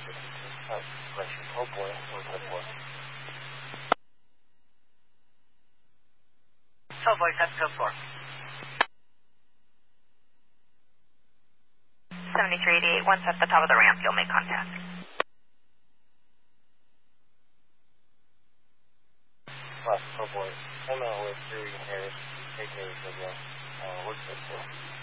Oh boy, what's that for? Oh boy, that's code 4. 7388, once at the top of the ramp, you'll make contact. Oh boy, I'm with 3 Harris, take care of the, what's that for?